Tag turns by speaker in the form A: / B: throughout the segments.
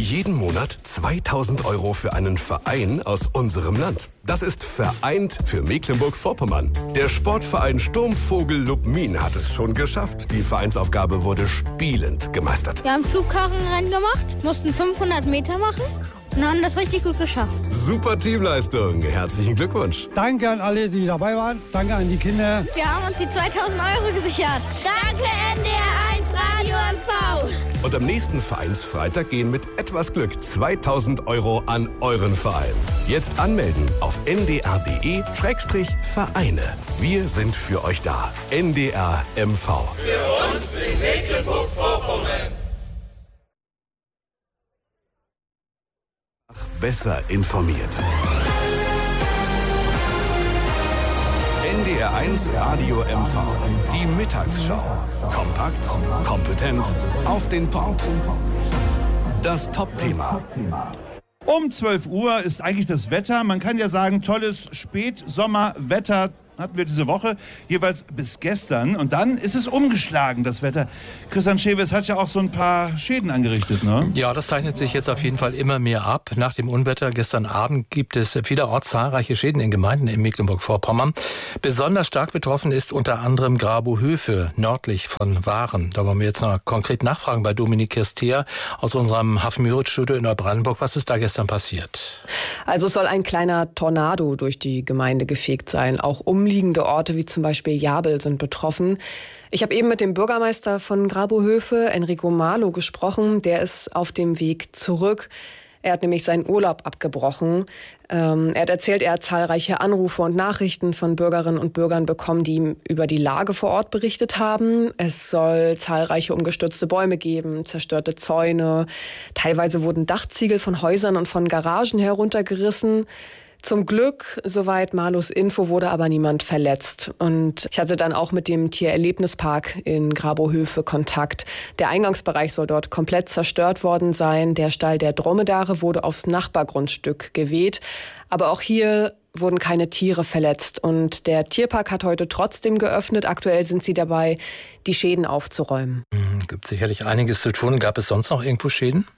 A: Jeden Monat 2000 € für einen Verein aus unserem Land. Das ist vereint für Mecklenburg-Vorpommern. Der Sportverein Sturmvogel Lubmin hat es schon geschafft. Die Vereinsaufgabe wurde spielend gemeistert.
B: Wir haben Schubkarrenrennen gemacht, mussten 500 Meter machen und haben das richtig gut geschafft.
A: Super Teamleistung. Herzlichen Glückwunsch.
C: Danke an alle, die dabei waren. Danke an die Kinder.
B: Wir haben uns die 2000 € gesichert. Danke NDR1 Radio MV.
A: Und am nächsten Vereinsfreitag gehen mit etwas Glück 2000 € an euren Verein. Jetzt anmelden auf ndr.de/Vereine. Wir sind für euch da. NDR MV.
D: Für uns in Mecklenburg-Vorpommern.
A: Besser informiert. NDR1 Radio MV. Die Mittagsschau. Kompakt, kompetent, auf den Punkt. Das Top-Thema.
E: Um 12 Uhr ist eigentlich das Wetter. Man kann ja sagen, tolles Spätsommerwetter hatten wir diese Woche, jeweils bis gestern. Und dann ist es umgeschlagen, das Wetter. Christian Schewe, hat ja auch so ein paar Schäden angerichtet, ne?
F: Ja, das zeichnet sich jetzt auf jeden Fall immer mehr ab. Nach dem Unwetter gestern Abend gibt es vielerorts zahlreiche Schäden in Gemeinden in Mecklenburg-Vorpommern. Besonders stark betroffen ist unter anderem Grabohöfe, nördlich von Waren. Da wollen wir jetzt noch konkret nachfragen bei Dominik Kirstea aus unserem Hafenmüritz-Studio in Neubrandenburg. Was ist da gestern passiert?
G: Also es soll ein kleiner Tornado durch die Gemeinde gefegt sein. Auch umliegende Orte wie zum Beispiel Jabel sind betroffen. Ich habe eben mit dem Bürgermeister von Grabohöfe, Enrico Marlo, gesprochen. Der ist auf dem Weg zurück. Er hat nämlich seinen Urlaub abgebrochen. Er hat erzählt, er hat zahlreiche Anrufe und Nachrichten von Bürgerinnen und Bürgern bekommen, die ihm über die Lage vor Ort berichtet haben. Es soll zahlreiche umgestürzte Bäume geben, zerstörte Zäune. Teilweise wurden Dachziegel von Häusern und von Garagen heruntergerissen. Zum Glück, soweit Marlos Info, wurde aber niemand verletzt. Und ich hatte dann auch mit dem Tiererlebnispark in Grabohöfe Kontakt. Der Eingangsbereich soll dort komplett zerstört worden sein. Der Stall der Dromedare wurde aufs Nachbargrundstück geweht. Aber auch hier wurden keine Tiere verletzt. Und der Tierpark hat heute trotzdem geöffnet. Aktuell sind sie dabei, die Schäden aufzuräumen.
F: Gibt sicherlich einiges zu tun. Gab es sonst noch irgendwo Schäden?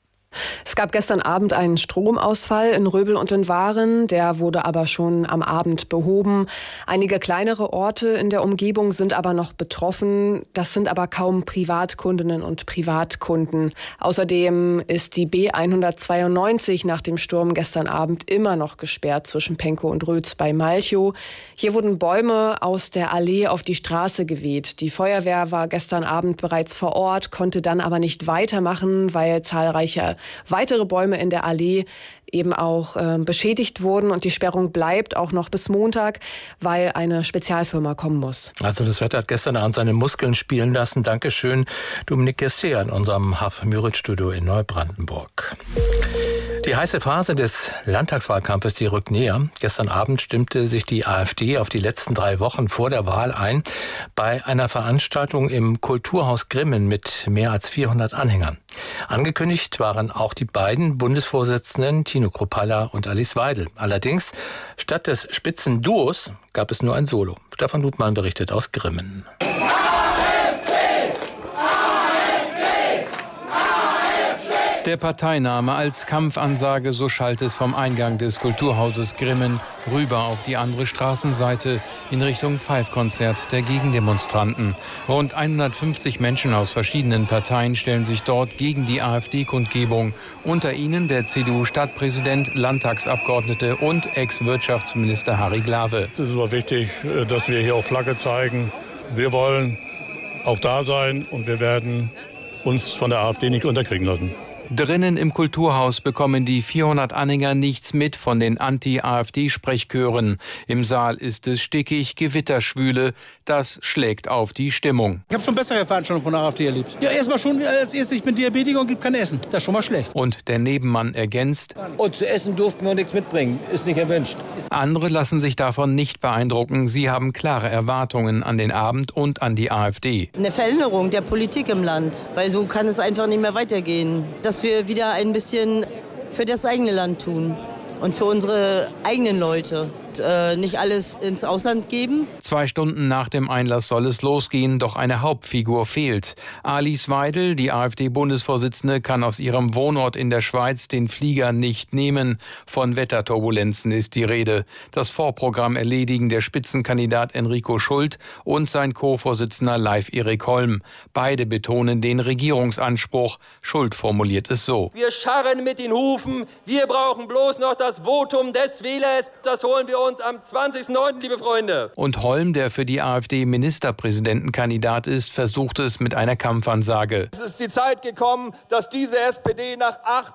G: Es gab gestern Abend einen Stromausfall in Röbel und in Waren. Der wurde aber schon am Abend behoben. Einige kleinere Orte in der Umgebung sind aber noch betroffen. Das sind aber kaum Privatkundinnen und Privatkunden. Außerdem ist die B192 nach dem Sturm gestern Abend immer noch gesperrt zwischen Penkow und Rötz bei Malchow. Hier wurden Bäume aus der Allee auf die Straße geweht. Die Feuerwehr war gestern Abend bereits vor Ort, konnte dann aber nicht weitermachen, weil zahlreiche weitere Bäume in der Allee eben auch beschädigt wurden. Und die Sperrung bleibt auch noch bis Montag, weil eine Spezialfirma kommen muss.
F: Also das Wetter hat gestern Abend seine Muskeln spielen lassen. Dankeschön, Dominik Kirstea in unserem Hafenmüritz-Studio in Neubrandenburg. Die heiße Phase des Landtagswahlkampfes, die rückt näher. Gestern Abend stimmte sich die AfD auf die letzten 3 Wochen vor der Wahl ein bei einer Veranstaltung im Kulturhaus Grimmen mit mehr als 400 Anhängern. Angekündigt waren auch die beiden Bundesvorsitzenden Tino Kruppalla und Alice Weidel. Allerdings, statt des Spitzenduos gab es nur ein Solo. Stefan Ludmann berichtet aus Grimmen.
H: Der Parteiname als Kampfansage, so schallt es vom Eingang des Kulturhauses Grimmen rüber auf die andere Straßenseite in Richtung Pfeifkonzert der Gegendemonstranten. Rund 150 Menschen aus verschiedenen Parteien stellen sich dort gegen die AfD-Kundgebung. Unter ihnen der CDU-Stadtpräsident, Landtagsabgeordnete und Ex-Wirtschaftsminister Harry Glawe.
I: Es ist aber wichtig, dass wir hier auch Flagge zeigen. Wir wollen auch da sein und wir werden uns von der AfD nicht unterkriegen lassen.
H: Drinnen im Kulturhaus bekommen die 400 Anhänger nichts mit von den Anti-AfD-Sprechchören. Im Saal ist es stickig, Gewitterschwüle. Das schlägt auf die Stimmung.
J: Ich habe schon bessere Veranstaltungen von der AfD erlebt. Ja, erstmal schon als erstes, ich bin Diabetiker und gibt kein Essen. Das ist schon mal schlecht.
H: Und der Nebenmann ergänzt:
K: Und zu essen durften wir nichts mitbringen. Ist nicht erwünscht.
H: Andere lassen sich davon nicht beeindrucken. Sie haben klare Erwartungen an den Abend und an die AfD.
L: Eine Veränderung der Politik im Land. Weil so kann es einfach nicht mehr weitergehen. Dass wir wieder ein bisschen für das eigene Land tun und für unsere eigenen Leute. nicht alles ins Ausland geben.
H: 2 Stunden nach dem Einlass soll es losgehen, doch eine Hauptfigur fehlt. Alice Weidel, die AfD-Bundesvorsitzende, kann aus ihrem Wohnort in der Schweiz den Flieger nicht nehmen. Von Wetterturbulenzen ist die Rede. Das Vorprogramm erledigen der Spitzenkandidat Enrico Schult und sein Co-Vorsitzender Leif Erik Holm. Beide betonen den Regierungsanspruch. Schult formuliert es so:
M: Wir scharren mit den Hufen, wir brauchen bloß noch das Votum des Wählers. Das holen wir uns am 20.09., liebe Freunde.
H: Und Holm, der für die AfD Ministerpräsidentenkandidat ist, versucht es mit einer Kampfansage.
N: Es ist die Zeit gekommen, dass diese SPD nach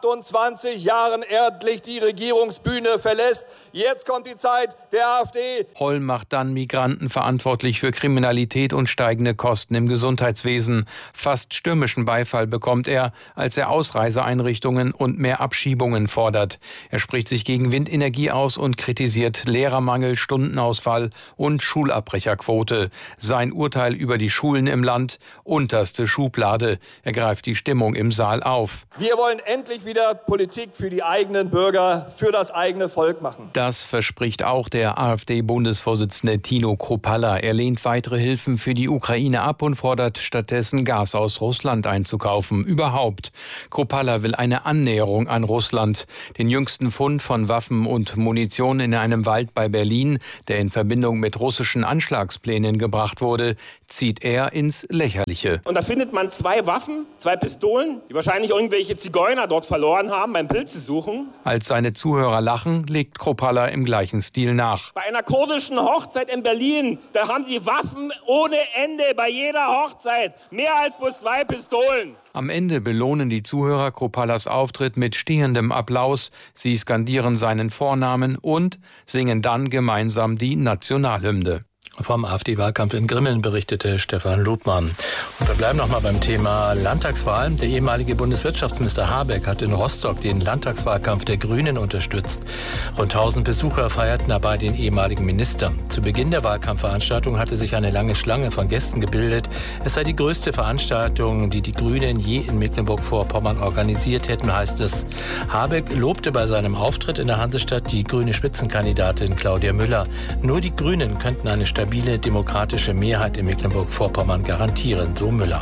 N: 28 Jahren endlich die Regierungsbühne verlässt. Jetzt kommt die Zeit der AfD.
H: Holm macht dann Migranten verantwortlich für Kriminalität und steigende Kosten im Gesundheitswesen. Fast stürmischen Beifall bekommt er, als er Ausreiseeinrichtungen und mehr Abschiebungen fordert. Er spricht sich gegen Windenergie aus und kritisiert Lehrermangel, Stundenausfall und Schulabbrecherquote. Sein Urteil über die Schulen im Land: unterste Schublade. Er greift die Stimmung im Saal auf.
N: Wir wollen endlich wieder Politik für die eigenen Bürger, für das eigene Volk machen.
H: Das verspricht auch der AfD-Bundesvorsitzende Tino Kruppalla. Er lehnt weitere Hilfen für die Ukraine ab und fordert stattdessen, Gas aus Russland einzukaufen. Überhaupt. Kruppalla will eine Annäherung an Russland. Den jüngsten Fund von Waffen und Munition in einem Wald bei Berlin, der in Verbindung mit russischen Anschlagsplänen gebracht wurde, zieht er ins Lächerliche.
O: Und da findet man 2 Waffen, 2 Pistolen, die wahrscheinlich irgendwelche Zigeuner dort verloren haben beim Pilze suchen.
H: Als seine Zuhörer lachen, legt Kruppalla im gleichen Stil nach.
O: Bei einer kurdischen Hochzeit in Berlin, da haben die Waffen ohne Ende bei jeder Hochzeit. Mehr als bloß 2 Pistolen.
H: Am Ende belohnen die Zuhörer Kruppallas Auftritt mit stehendem Applaus. Sie skandieren seinen Vornamen und singen dann gemeinsam die Nationalhymne.
F: Vom AfD-Wahlkampf in Grimmen berichtete Stefan Ludmann. Und wir bleiben noch mal beim Thema Landtagswahl. Der ehemalige Bundeswirtschaftsminister Habeck hat in Rostock den Landtagswahlkampf der Grünen unterstützt. Rund 1000 Besucher feierten dabei den ehemaligen Minister. Zu Beginn der Wahlkampfveranstaltung hatte sich eine lange Schlange von Gästen gebildet. Es sei die größte Veranstaltung, die die Grünen je in Mecklenburg-Vorpommern organisiert hätten, heißt es. Habeck lobte bei seinem Auftritt in der Hansestadt die grüne Spitzenkandidatin Claudia Müller. Nur die Grünen könnten eine stabile demokratische Mehrheit in Mecklenburg-Vorpommern garantieren, so Müller.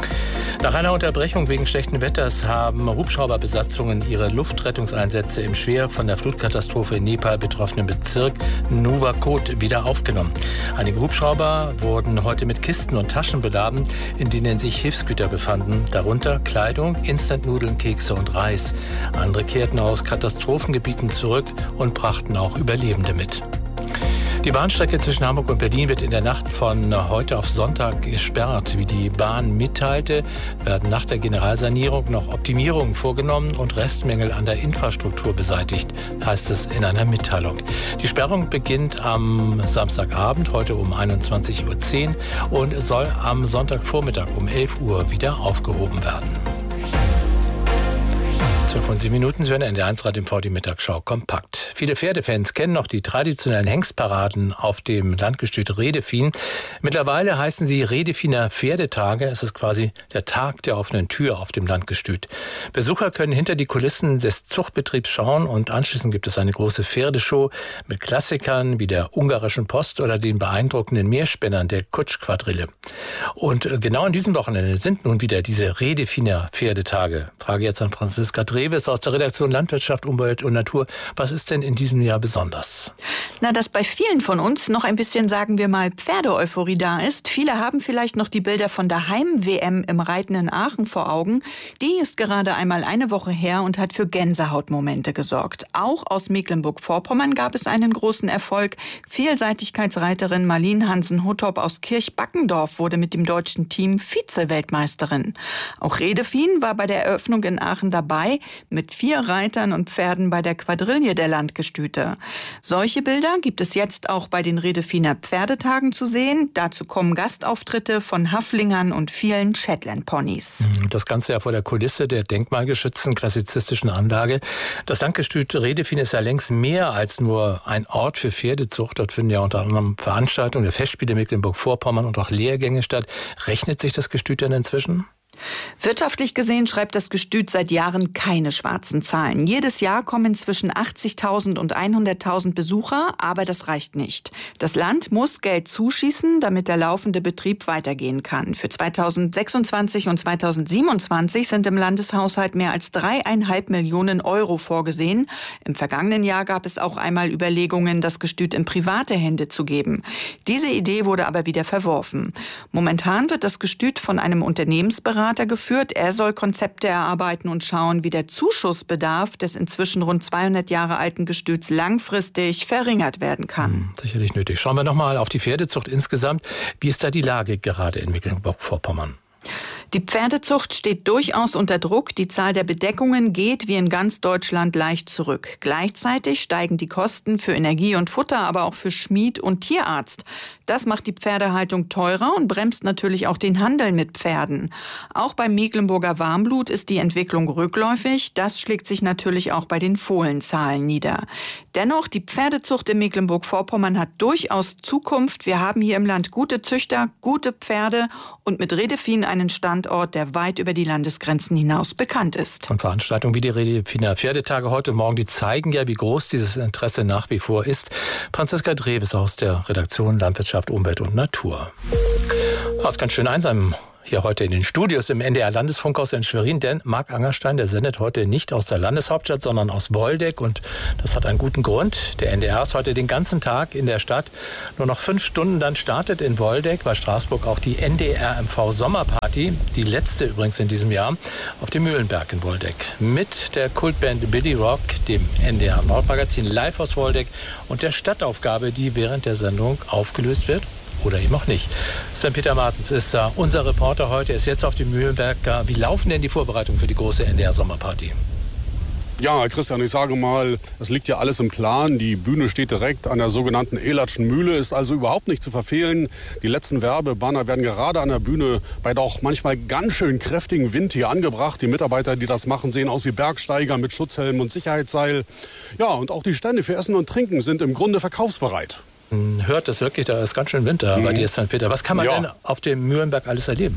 F: Nach einer Unterbrechung wegen schlechten Wetters haben Hubschrauberbesatzungen ihre Luftrettungseinsätze im schwer von der Flutkatastrophe in Nepal betroffenen Bezirk Nuwakot wieder aufgenommen. Einige Hubschrauber wurden heute mit Kisten und Taschen beladen, in denen sich Hilfsgüter befanden, darunter Kleidung, Instantnudeln, Kekse und Reis. Andere kehrten aus Katastrophengebieten zurück und brachten auch Überlebende mit. Die Bahnstrecke zwischen Hamburg und Berlin wird in der Nacht von heute auf Sonntag gesperrt. Wie die Bahn mitteilte, werden nach der Generalsanierung noch Optimierungen vorgenommen und Restmängel an der Infrastruktur beseitigt, heißt es in einer Mitteilung. Die Sperrung beginnt am Samstagabend, heute um 21.10 Uhr und soll am Sonntagvormittag um 11 Uhr wieder aufgehoben werden. 12 Minuten, Sie hören NDR1 Radio im die Mittagsschau kompakt. Viele Pferdefans kennen noch die traditionellen Hengstparaden auf dem Landgestüt Redefien. Mittlerweile heißen sie Redefiner Pferdetage. Es ist quasi der Tag der offenen Tür auf dem Landgestüt. Besucher können hinter die Kulissen des Zuchtbetriebs schauen und anschließend gibt es eine große Pferdeshow mit Klassikern wie der ungarischen Post oder den beeindruckenden Meerspennern der Kutschquadrille. Und genau an diesem Wochenende sind nun wieder diese Redefiner Pferdetage. Frage jetzt an Franziska Dreves aus der Redaktion Landwirtschaft, Umwelt und Natur. Was ist denn in diesem Jahr besonders?
P: Na, dass bei vielen von uns noch ein bisschen, sagen wir mal, Pferdeeuphorie da ist. Viele haben vielleicht noch die Bilder von der Heim-WM im Reiten in Aachen vor Augen. Die ist gerade einmal eine Woche her und hat für Gänsehautmomente gesorgt. Auch aus Mecklenburg-Vorpommern gab es einen großen Erfolg. Vielseitigkeitsreiterin Marlene Hansen-Huttop aus Kirchbackendorf wurde mit dem deutschen Team Vize-Weltmeisterin. Auch Redefien war bei der Eröffnung in Aachen dabei, mit 4 Reitern und Pferden bei der Quadrille der Landgestüte. Solche Bilder gibt es jetzt auch bei den Redefiner Pferdetagen zu sehen. Dazu kommen Gastauftritte von Haflingern und vielen Shetland-Ponys.
F: Das Ganze ja vor der Kulisse der denkmalgeschützten klassizistischen Anlage. Das Landgestüt Redefien ist ja längst mehr als nur ein Ort für Pferdezucht. Dort finden ja unter anderem Veranstaltungen der Festspiele Mecklenburg-Vorpommern und auch Lehrgänge statt. Rechnet sich das Gestüt denn inzwischen?
P: Wirtschaftlich gesehen schreibt das Gestüt seit Jahren keine schwarzen Zahlen. Jedes Jahr kommen zwischen 80.000 und 100.000 Besucher, aber das reicht nicht. Das Land muss Geld zuschießen, damit der laufende Betrieb weitergehen kann. Für 2026 und 2027 sind im Landeshaushalt mehr als 3,5 Millionen Euro vorgesehen. Im vergangenen Jahr gab es auch einmal Überlegungen, das Gestüt in private Hände zu geben. Diese Idee wurde aber wieder verworfen. Momentan wird das Gestüt von einem Unternehmensberater geführt. Er soll Konzepte erarbeiten und schauen, wie der Zuschussbedarf des inzwischen rund 200 Jahre alten Gestüts langfristig verringert werden kann.
F: Sicherlich nötig. Schauen wir nochmal auf die Pferdezucht insgesamt. Wie ist da die Lage gerade in Mecklenburg-Vorpommern?
P: Die Pferdezucht steht durchaus unter Druck. Die Zahl der Bedeckungen geht wie in ganz Deutschland leicht zurück. Gleichzeitig steigen die Kosten für Energie und Futter, aber auch für Schmied und Tierarzt. Das macht die Pferdehaltung teurer und bremst natürlich auch den Handel mit Pferden. Auch beim Mecklenburger Warmblut ist die Entwicklung rückläufig. Das schlägt sich natürlich auch bei den Fohlenzahlen nieder. Dennoch, die Pferdezucht in Mecklenburg-Vorpommern hat durchaus Zukunft. Wir haben hier im Land gute Züchter, gute Pferde und mit Redefin einen Standort, der weit über die Landesgrenzen hinaus bekannt ist.
F: Und Veranstaltungen wie die Redefiner Pferdetage heute und morgen, die zeigen ja, wie groß dieses Interesse nach wie vor ist. Franziska Dreves aus der Redaktion Landwirtschaft, Umwelt und Natur. Das ist ganz schön einsam hier heute in den Studios im NDR-Landesfunkhaus in Schwerin, denn Marc Angerstein, der sendet heute nicht aus der Landeshauptstadt, sondern aus Woldeck, und das hat einen guten Grund. Der NDR ist heute den ganzen Tag in der Stadt. Nur noch 5 Stunden, dann startet in Woldeck bei Straßburg auch die NDR-MV-Sommerparty, die letzte übrigens in diesem Jahr, auf dem Mühlenberg in Woldeck. Mit der Kultband Billy Rock, dem NDR-Nordmagazin live aus Woldeck und der Stadtaufgabe, die während der Sendung aufgelöst wird. Oder eben auch nicht. Sven-Peter Martens ist unser Reporter heute, ist jetzt auf dem Mühlenberg. Wie laufen denn die Vorbereitungen für die große NDR-Sommerparty?
Q: Ja, Christian, ich sage mal, es liegt ja alles im Plan. Die Bühne steht direkt an der sogenannten Elatschen Mühle, ist also überhaupt nicht zu verfehlen. Die letzten Werbebanner werden gerade an der Bühne bei doch manchmal ganz schön kräftigem Wind hier angebracht. Die Mitarbeiter, die das machen, sehen aus wie Bergsteiger mit Schutzhelm und Sicherheitsseil. Ja, und auch die Stände für Essen und Trinken sind im Grunde verkaufsbereit.
F: Hört es wirklich, da ist ganz schön Winter bei dir, Sven-Peter. Was kann man denn auf dem Mühlenberg alles erleben?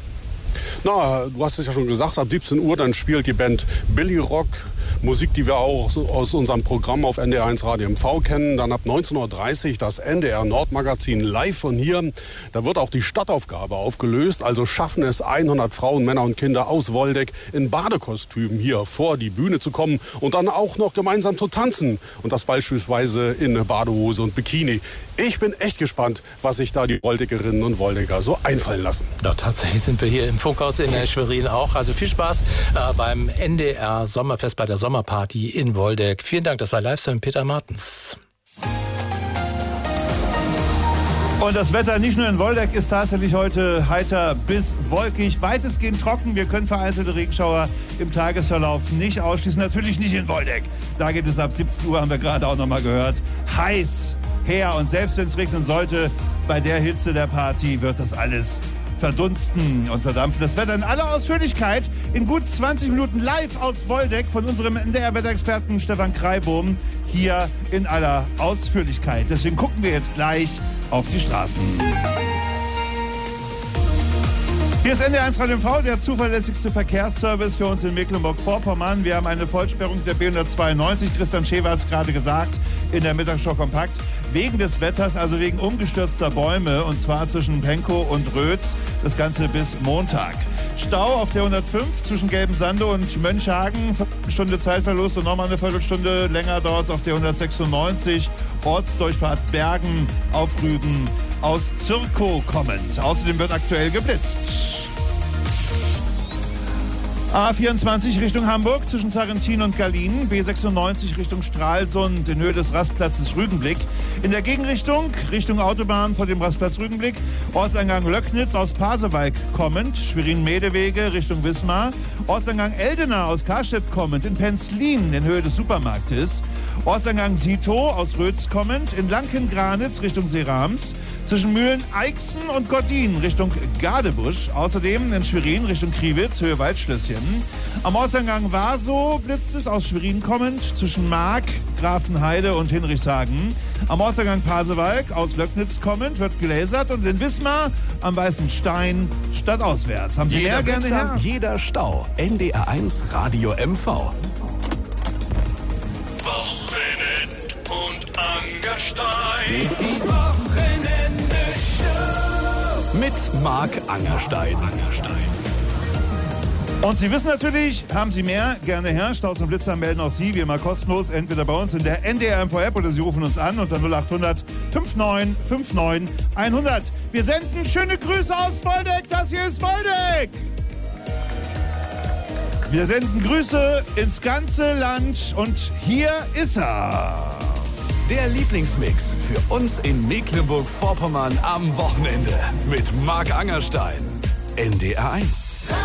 Q: Na, du hast es ja schon gesagt, ab 17 Uhr dann spielt die Band Billy Rock. Musik, die wir auch aus unserem Programm auf NDR1 Radio MV kennen. Dann ab 19.30 Uhr das NDR Nordmagazin live von hier. Da wird auch die Stadtaufgabe aufgelöst. Also schaffen es 100 Frauen, Männer und Kinder aus Woldeck in Badekostümen hier vor die Bühne zu kommen und dann auch noch gemeinsam zu tanzen. Und das beispielsweise in Badehose und Bikini. Ich bin echt gespannt, was sich da die Woldeckerinnen und Woldecker so einfallen lassen.
F: Ja, tatsächlich sind wir hier im Funkhaus in Schwerin auch. Also viel Spaß beim NDR Sommerfest, bei der Sommerparty in Woldeck. Vielen Dank, das war live von Peter Martens.
E: Und das Wetter nicht nur in Woldeck ist tatsächlich heute heiter bis wolkig, weitestgehend trocken. Wir können vereinzelte Regenschauer im Tagesverlauf nicht ausschließen. Natürlich nicht in Woldeck. Da geht es ab 17 Uhr, haben wir gerade auch noch mal gehört, heiß her. Und selbst wenn es regnen sollte, bei der Hitze der Party wird das alles verdunsten und verdampfen. Das Wetter in aller Ausführlichkeit in gut 20 Minuten live aus Woldeck von unserem NDR-Wetterexperten Stefan Kreibohm hier in aller Ausführlichkeit. Deswegen gucken wir jetzt gleich auf die Straßen. Hier ist NDR1 Radio MV, der zuverlässigste Verkehrsservice für uns in Mecklenburg-Vorpommern. Wir haben eine Vollsperrung der B192, Christian Schewer hat es gerade gesagt, in der Mittagsschau kompakt. Wegen des Wetters, also wegen umgestürzter Bäume, und zwar zwischen Penkow und Rötz, das Ganze bis Montag. Stau auf der 105 zwischen Gelbensande und Mönchhagen, Stunde Zeitverlust, und nochmal eine Viertelstunde länger dauert es auf der 196, Ortsdurchfahrt Bergen auf Rügen aus Zirkow kommend. Außerdem wird aktuell geblitzt. A24 Richtung Hamburg zwischen Sarrentin und Gallien, B96 Richtung Stralsund in Höhe des Rastplatzes Rügenblick. In der Gegenrichtung, Richtung Autobahn vor dem Rastplatz Rügenblick, Ortseingang Löcknitz aus Pasewalk kommend, Schwerin-Medewege Richtung Wismar, Ortseingang Eldena aus Karstedt kommend, in Penzlin in Höhe des Supermarktes, Ortseingang Sito aus Rötz kommend, in Lanken-Granitz Richtung Serams, zwischen Mühlen-Eichsen und Gordin Richtung Gadebusch, außerdem in Schwerin Richtung Kriwitz, Höhe Waldschlösschen, München. Am Ortseingang Warsow blitzt es aus Schwerin kommend zwischen Mark, Grafenheide und Hinrichshagen. Am Ortseingang Pasewalk aus Löcknitz kommend wird gelasert und in Wismar am Weißen Stein stadtauswärts. Haben Sie
A: Jeder
E: mehr gerne
A: Blitzer,
E: her?
A: jeder Stau. NDR1 Radio MV.
D: Wochenend und Angerstein. Die Wochenende-Show.
A: Mit Marc Angerstein.
E: Und Sie wissen natürlich, haben Sie mehr, gerne her. Staus und Blitzer melden auch Sie, wie immer kostenlos, entweder bei uns in der NDR MV App oder Sie rufen uns an unter 0800 5959 100. Wir senden schöne Grüße aus Woldeck, das hier ist Woldeck. Wir senden Grüße ins ganze Land und hier ist er.
A: Der Lieblingsmix für uns in Mecklenburg-Vorpommern am Wochenende mit Marc Angerstein. NDR1.